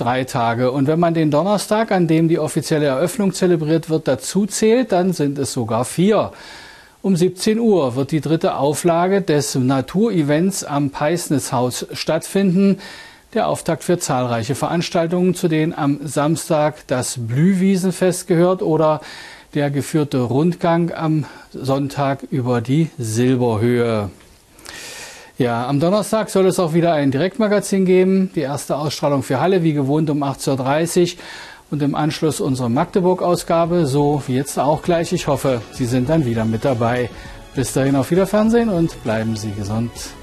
3 Tage. Und wenn man den Donnerstag, an dem die offizielle Eröffnung zelebriert wird, dazu zählt, dann sind es sogar 4. Um 17 Uhr wird die 3. Auflage des Naturevents am Peisnitzhaus stattfinden. Der Auftakt für zahlreiche Veranstaltungen, zu denen am Samstag das Blühwiesenfest gehört oder der geführte Rundgang am Sonntag über die Silberhöhe. Ja, am Donnerstag soll es auch wieder ein Direktmagazin geben. Die erste Ausstrahlung für Halle, wie gewohnt, um 18:30 Uhr. Und im Anschluss unsere Magdeburg-Ausgabe, so wie jetzt auch gleich. Ich hoffe, Sie sind dann wieder mit dabei. Bis dahin auf Wiederfernsehen und bleiben Sie gesund.